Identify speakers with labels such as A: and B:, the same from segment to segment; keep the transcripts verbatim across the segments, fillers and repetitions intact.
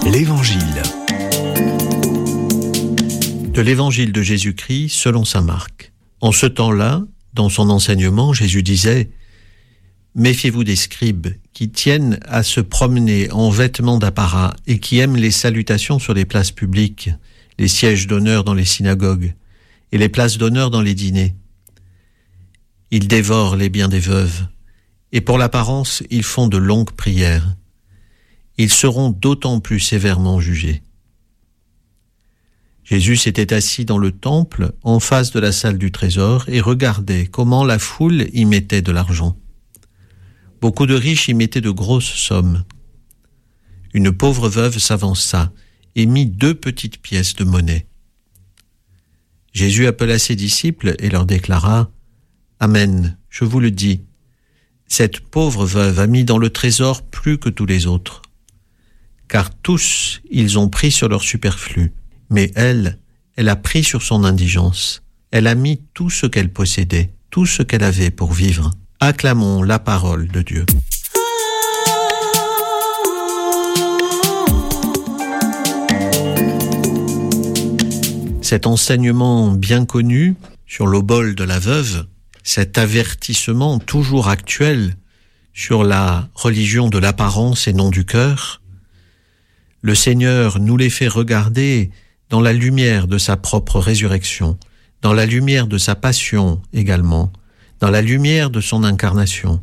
A: L'Évangile. De l'Évangile de Jésus-Christ selon saint Marc. En ce temps-là, dans son enseignement, Jésus disait « Méfiez-vous des scribes qui tiennent à se promener en vêtements d'apparat et qui aiment les salutations sur les places publiques, les sièges d'honneur dans les synagogues et les places d'honneur dans les dîners. Ils dévorent les biens des veuves et pour l'apparence, ils font de longues prières. Ils seront d'autant plus sévèrement jugés. » Jésus s'était assis dans le temple, en face de la salle du trésor, et regardait comment la foule y mettait de l'argent. Beaucoup de riches y mettaient de grosses sommes. Une pauvre veuve s'avança et mit deux petites pièces de monnaie. Jésus appela ses disciples et leur déclara « Amen, je vous le dis, cette pauvre veuve a mis dans le trésor plus que tous les autres. Car tous, ils ont pris sur leur superflu. Mais elle, elle a pris sur son indigence. Elle a mis tout ce qu'elle possédait, tout ce qu'elle avait pour vivre. Acclamons la parole de Dieu. Cet enseignement bien connu sur l'obole de la veuve, cet avertissement toujours actuel sur la religion de l'apparence et non du cœur, le Seigneur nous les fait regarder dans la lumière de sa propre résurrection, dans la lumière de sa passion également, dans la lumière de son incarnation.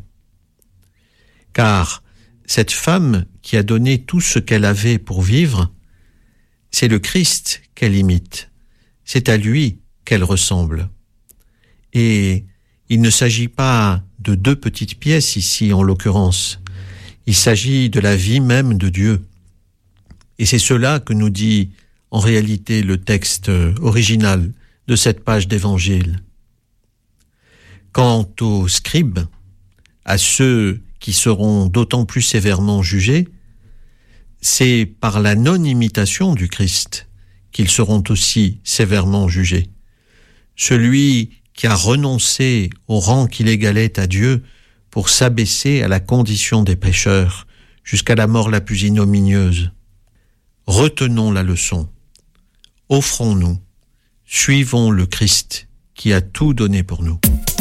A: Car cette femme qui a donné tout ce qu'elle avait pour vivre, c'est le Christ qu'elle imite, c'est à lui qu'elle ressemble. Et il ne s'agit pas de deux petites pièces ici en l'occurrence, il s'agit de la vie même de Dieu. Et c'est cela que nous dit en réalité le texte original de cette page d'évangile. Quant aux scribes, à ceux qui seront d'autant plus sévèrement jugés, c'est par la non-imitation du Christ qu'ils seront aussi sévèrement jugés. Celui qui a renoncé au rang qu'il égalait à Dieu pour s'abaisser à la condition des pécheurs jusqu'à la mort la plus ignominieuse. Retenons la leçon. Offrons-nous. Suivons le Christ qui a tout donné pour nous.